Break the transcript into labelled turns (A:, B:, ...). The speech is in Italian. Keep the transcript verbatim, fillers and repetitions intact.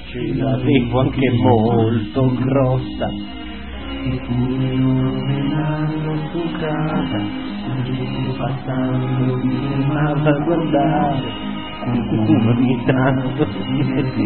A: ce l'avevo anche molto grossa.
B: E furono menando su casa, passando di fermava a guardare,
A: ogni tanto si metteva